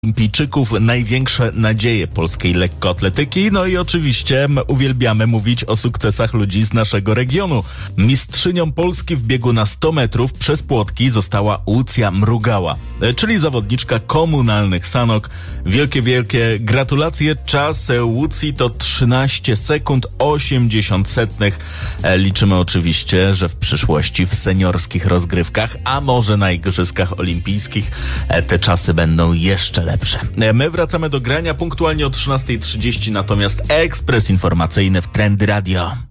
olimpijczyków, największe nadzieje polskiej lekkoatletyki. No i oczywiście uwielbiamy mówić o sukcesach ludzi z naszego regionu. Mistrzynią Polski w biegu na 100 metrów przez płotki została Łucja Mrugała, czyli zawodniczka komunalnych sanok. Wielkie gratulacje. Czas Łucji to 13 sekund 80 setnych. Liczymy oczywiście, że w przyszłości w seniorskich rozgrywkach, a może na Igrzyskach Olimpijskich te czasy będą jeszcze lepsze. My wracamy do grania punktualnie o 13:30, natomiast ekspres informacyjny w Trendy Radio.